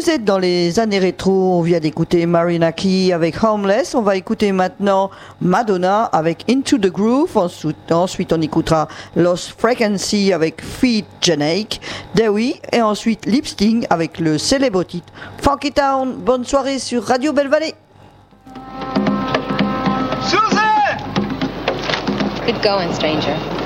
vous êtes dans les années rétro, on vient d'écouter Marina Key avec Homeless. On va écouter maintenant Madonna avec Into the Groove. Ensuite, on écoutera Lost Frequency avec Feed Janaik, Dewey et ensuite Lipsting avec le célèbre titre Funky Town. Bonne soirée sur Radio Belle-Vallée. Susan! Good going, stranger.